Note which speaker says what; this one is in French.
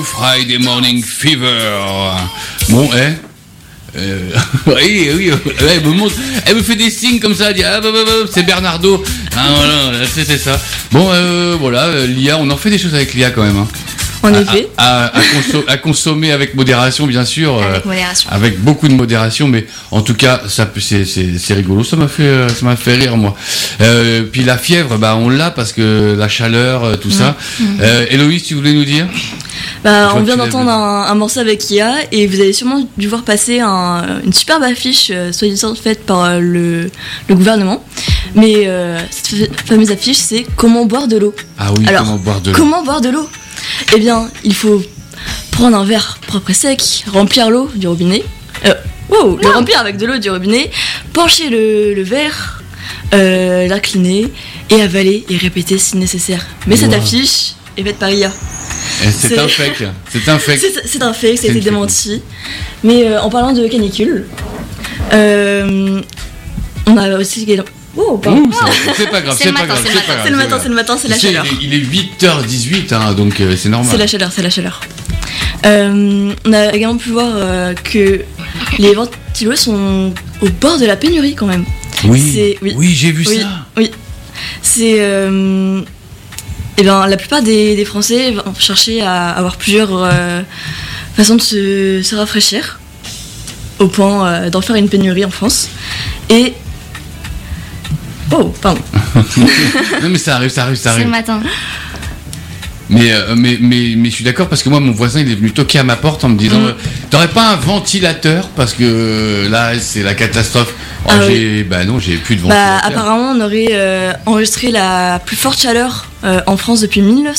Speaker 1: Friday Morning Fever. Bon, oui, elle me fait des signes comme ça, elle dit c'est Bernardo. Ah voilà, c'est ça. Bon, voilà, l'IA, on en fait des choses avec l'IA quand même. Hein.
Speaker 2: En effet.
Speaker 1: À consommer avec modération, bien sûr.
Speaker 2: Avec modération.
Speaker 1: Avec beaucoup de modération, mais en tout cas, c'est rigolo. Ça m'a fait rire, moi. Puis la fièvre, on l'a parce que la chaleur, tout ça. Héloïse, tu voulais nous dire ?
Speaker 2: On vient d'entendre un morceau avec IA et vous avez sûrement dû voir passer une superbe affiche, soi-disant faite par le gouvernement. Mais cette fameuse affiche, c'est comment boire de l'eau.
Speaker 1: Ah oui,
Speaker 2: alors,
Speaker 1: comment boire de l'eau ?
Speaker 2: Eh bien, il faut prendre un verre propre et sec, remplir l'eau du robinet, le remplir avec de l'eau du robinet, pencher le verre, l'incliner et avaler et répéter si nécessaire. Mais cette affiche est faite par IA.
Speaker 1: C'est un fake. C'est un fake.
Speaker 2: C'est un fake, ça a été démenti. Mais en parlant de canicule, on a aussi... Oh, pardon.
Speaker 1: C'est pas grave, c'est
Speaker 2: le matin, c'est la chaleur.
Speaker 1: Il est 8h18, hein, donc c'est normal.
Speaker 2: C'est la chaleur. On a également pu voir que les ventilos sont au bord de la pénurie quand même.
Speaker 1: Oui, j'ai vu ça.
Speaker 2: Oui, c'est... la plupart des Français vont chercher à avoir plusieurs façons de se rafraîchir, au point d'en faire une pénurie en France. Et... Oh, pardon.
Speaker 1: Non mais ça arrive.
Speaker 3: C'est le matin.
Speaker 1: Mais je suis d'accord parce que moi mon voisin il est venu toquer à ma porte en me disant t'aurais pas un ventilateur parce que là c'est la catastrophe. Non, j'ai plus de ventilateur.
Speaker 2: Apparemment on aurait enregistré la plus forte chaleur en France depuis 1900.